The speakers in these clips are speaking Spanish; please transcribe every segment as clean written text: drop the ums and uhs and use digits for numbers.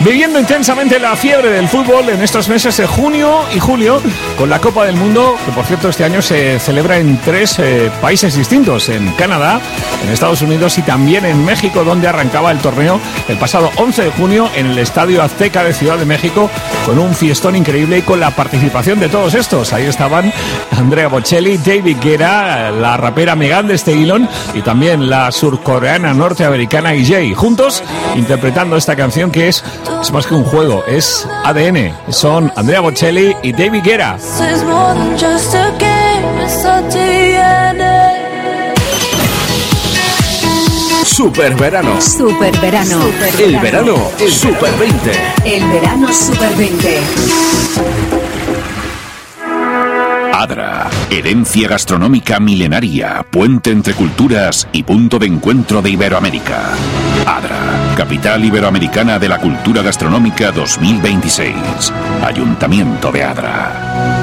Viviendo intensamente la fiebre del fútbol en estos meses de junio y julio, con la Copa del Mundo, que por cierto este año se celebra en 3 países distintos, en Canadá, en Estados Unidos y también en México, donde arrancaba el torneo el pasado 11 de junio en el Estadio Azteca de Ciudad de México, con un fiestón increíble y con la participación de todos estos. Ahí estaban Andrea Bocelli, David Guetta, la rapera Megan Thee Stallion y también la surcoreana norteamericana EJ, juntos interpretando esta canción que es más que un juego, es ADN. Son Andrea Bocelli y David Guetta. Super verano. Super verano. El verano es Super 20. El verano Super 20. Adra, herencia gastronómica milenaria, puente entre culturas y punto de encuentro de Iberoamérica. Adra, capital iberoamericana de la cultura gastronómica 2026. Ayuntamiento de Adra.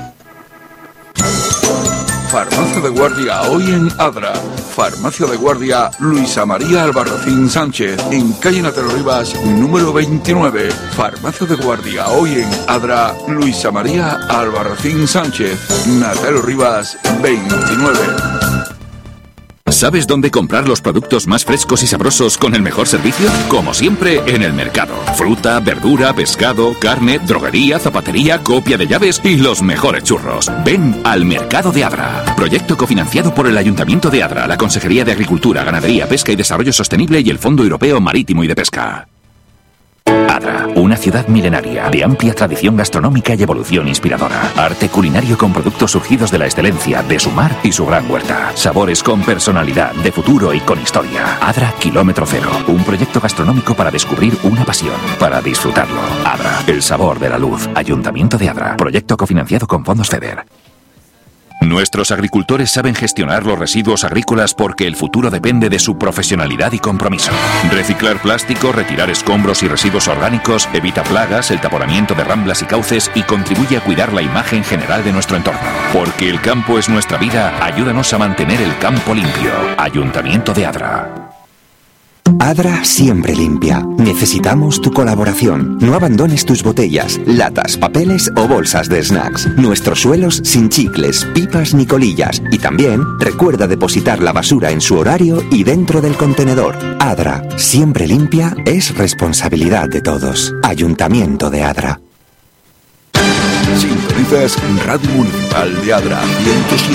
Farmacia de guardia hoy en Adra. Farmacia de guardia Luisa María Albarracín Sánchez, en calle Natero Rivas, número 29. Farmacia de guardia hoy en Adra, Luisa María Albarracín Sánchez, Natero Rivas, 29. ¿Sabes dónde comprar los productos más frescos y sabrosos con el mejor servicio? Como siempre, en el mercado. Fruta, verdura, pescado, carne, droguería, zapatería, copia de llaves y los mejores churros. Ven al Mercado de Adra. Proyecto cofinanciado por el Ayuntamiento de Adra, la Consejería de Agricultura, Ganadería, Pesca y Desarrollo Sostenible y el Fondo Europeo Marítimo y de Pesca. Adra, una ciudad milenaria, de amplia tradición gastronómica y evolución inspiradora. Arte culinario con productos surgidos de la excelencia de su mar y su gran huerta. Sabores con personalidad, de futuro y con historia. Adra Kilómetro Cero, un proyecto gastronómico para descubrir una pasión, para disfrutarlo. Adra, el sabor de la luz. Ayuntamiento de Adra, proyecto cofinanciado con fondos FEDER. Nuestros agricultores saben gestionar los residuos agrícolas porque el futuro depende de su profesionalidad y compromiso. Reciclar plástico, retirar escombros y residuos orgánicos, evita plagas, el taponamiento de ramblas y cauces y contribuye a cuidar la imagen general de nuestro entorno. Porque el campo es nuestra vida, ayúdanos a mantener el campo limpio. Ayuntamiento de Adra. Adra siempre limpia. Necesitamos tu colaboración. No abandones tus botellas, latas, papeles o bolsas de snacks. Nuestros suelos sin chicles, pipas ni colillas. Y también recuerda depositar la basura en su horario y dentro del contenedor. Adra, siempre limpia, es responsabilidad de todos. Ayuntamiento de Adra. Sintonizas Radio Municipal de Adra 107.